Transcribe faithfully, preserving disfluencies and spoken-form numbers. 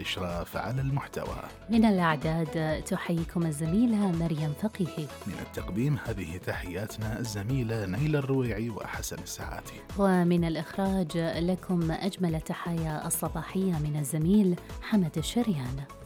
والإشراف على المحتوى. من الإعداد تحييكم الزميلة مريم فقيهي. من التقديم هذه تحياتنا الزميلة نيلة الرويعي وحسن الساعاتي. ومن الإخراج لكم أجمل تحايا الصباحية من الزميل حمد الشريان.